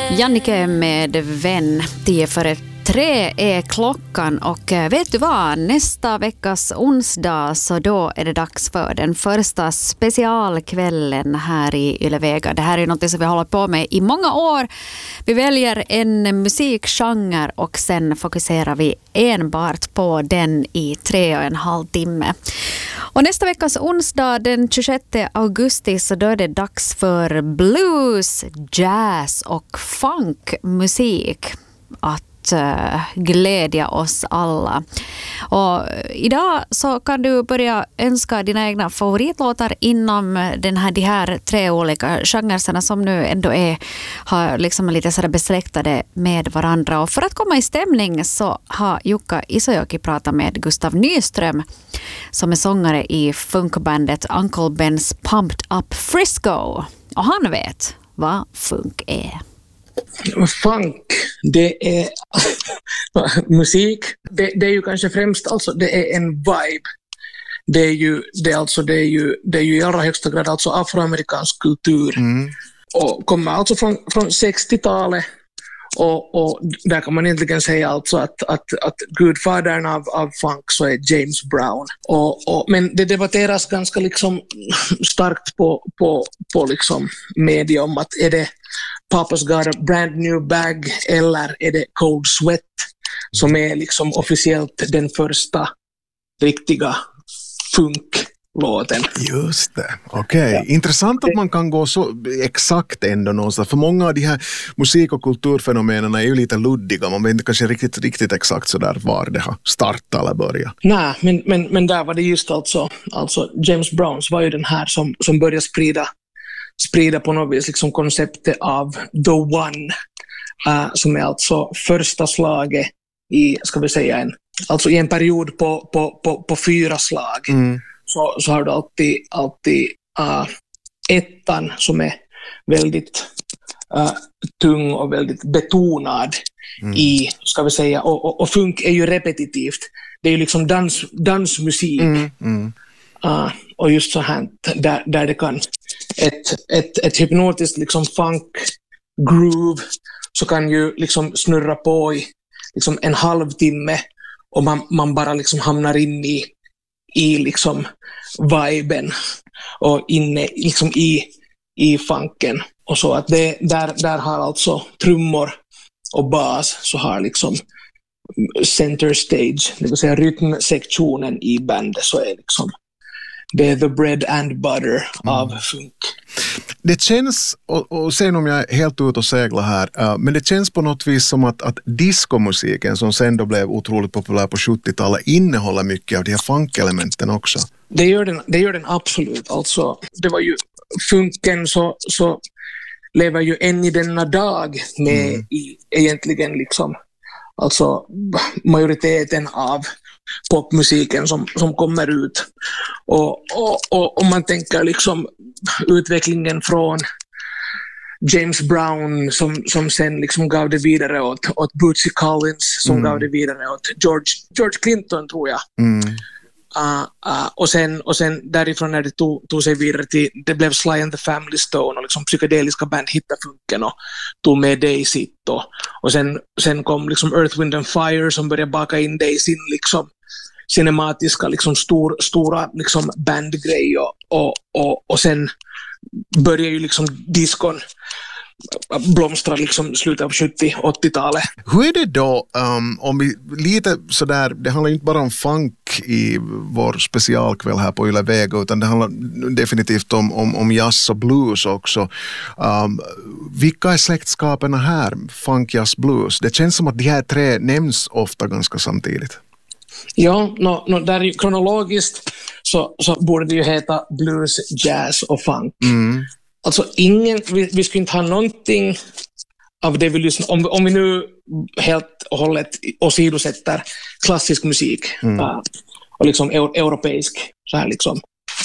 Jannike med vän, 10:03 är klockan och vet du vad, nästa veckas onsdag så då är det dags för den första specialkvällen här i Yle Vega. Det här är något som vi har hållit på med i många år. Vi väljer en musikgenre och sen fokuserar vi enbart på den i 3,5 timme. Och nästa veckas onsdag den 26 augusti så då är det dags för blues, jazz och funkmusik att glädja oss alla. Och idag så kan du börja önska dina egna favoritlåtar inom de här 3 olika genrerna som nu ändå har liksom lite sådär besläktade med varandra. Och för att komma i stämning så har Jukka Isojoki pratat med Gustav Nyström som är sångare i funkbandet Uncle Ben's Pumped Up Frisco. Och han vet vad funk är. Funk, det är musik. Det är ju kanske främst alltså det är en vibe. Det är ju i allra högsta grad alltså afroamerikansk kultur. Och kommer alltså från 60-talet. Och där kan man egentligen säga alltså att gudfadern av funk så är James Brown. Men det debatteras ganska liksom starkt på liksom media om att är det Papa's got a brand new bag eller är det Cold Sweat som är liksom officiellt den första riktiga funklåten. Just det, okej. Ja. Intressant att man kan gå så exakt ändå någonstans. För många av de här musik- och kulturfenomenen är ju lite luddiga. Man vet inte kanske riktigt exakt så där var det har startat eller börjat. Nej, men där var det just alltså James Browns var ju den här som började sprida på något vis liksom konceptet av The One, som är alltså första slaget i, ska vi säga, alltså i en period på 4 slag. Så har du alltid ettan som är väldigt tung och väldigt betonad i, ska vi säga, och funk är ju repetitivt. Det är ju liksom dansmusik. Och just så här där det kan ett hypnotiskt liksom funk groove så kan ju liksom snurra på i liksom en halvtimme och man bara liksom hamnar in i liksom viben och inne liksom i funken och så att det där har alltså trummor och bas så har liksom center stage, det vill säga rytmsektionen i bandet så är liksom det är the bread and butter av funk. Det känns, och sen om jag är helt ute och seglar här, men det känns på något vis som att diskomusiken som sen då blev otroligt populär på 70-talet innehåller mycket av de här funkelementen också. Det gör den absolut. Alltså, det var ju funken så lever ju än i denna dag med i egentligen liksom alltså majoriteten av popmusiken som kommer ut. Och om man tänker liksom utvecklingen från James Brown som sen liksom gav det vidare åt Bootsy Collins som gav det vidare åt George Clinton tror jag. Och sen därifrån när det tog sig vidare till det blev Sly and the Family Stone och liksom psykedeliska band hittade funken och tog med det i sitt och sen kom liksom Earth, Wind and Fire som började baka in det i sin liksom cinematiska liksom stora liksom bandgrej och sen började ju liksom diskon blomstra liksom slutet av 70-80-talet. Hur är det då om vi lite sådär, det handlar inte bara om funk i vår specialkväll här på Yle Vega utan det handlar definitivt om jazz och blues också. Vilka är släktskaperna här? Funk, jazz, blues. Det känns som att de här 3 nämns ofta ganska samtidigt. Ja, där är kronologiskt så borde det ju heta blues, jazz och funk. Alltså vi skulle inte ha någonting av det vi lyssnar om vi nu helt och hållet åsidosätter klassisk musik och liksom europeisk så här liksom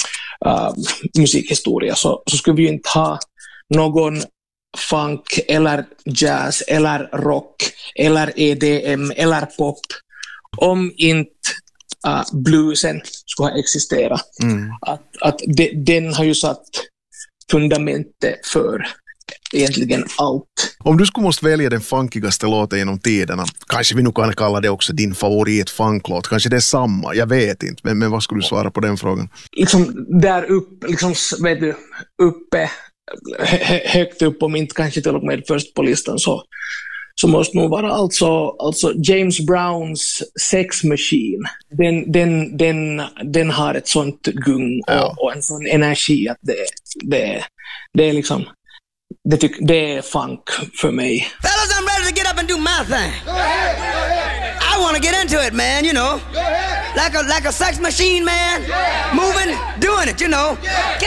musikhistoria så skulle vi ju inte ha någon funk eller jazz eller rock eller EDM eller pop om inte bluesen skulle ha existerat. Att den har ju satt fundamentet för egentligen allt. Om du skulle måste välja den funkigaste låten genom tiderna, kanske vi nu kan kalla det också din favoritfunklåt, kanske det är samma, jag vet inte, men vad skulle du svara på den frågan? Liksom där uppe, liksom, vet du, uppe, högt upp, om inte kanske till och med först på listan, så måste nog vara alltså James Browns Sex Machine. Den har ett sånt gung och en sån energi att det är liksom det är funk för mig. Fellas, I'm ready to get up and do my thing. I want to get into it, man, you know. Like a sex machine, man. Moving, doing it, you know.